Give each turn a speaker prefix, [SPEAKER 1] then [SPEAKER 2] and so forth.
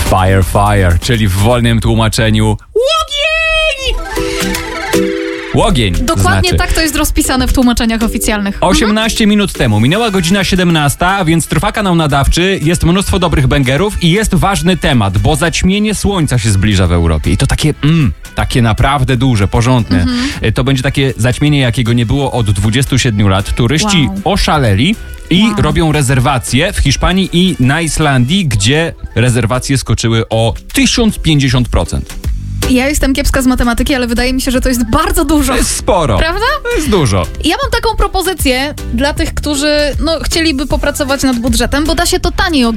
[SPEAKER 1] Fire, fire, czyli w wolnym tłumaczeniu łogień! Łogień.
[SPEAKER 2] Dokładnie
[SPEAKER 1] znaczy.
[SPEAKER 2] tak to jest rozpisane w tłumaczeniach oficjalnych.
[SPEAKER 1] 18 minut temu, minęła godzina 17, więc trwa kanał nadawczy, jest mnóstwo dobrych bangerów i jest ważny temat, bo zaćmienie słońca się zbliża w Europie. I to takie naprawdę duże, porządne. To będzie takie zaćmienie, jakiego nie było od 27 lat. Turyści oszaleli i robią rezerwacje w Hiszpanii i na Islandii, gdzie rezerwacje skoczyły o 1050%.
[SPEAKER 2] Ja jestem kiepska z matematyki, ale wydaje mi się, że to jest bardzo dużo.
[SPEAKER 1] To jest sporo.
[SPEAKER 2] Prawda?
[SPEAKER 1] To jest dużo.
[SPEAKER 2] Ja mam taką propozycję dla tych, którzy chcieliby popracować nad budżetem, bo da się to taniej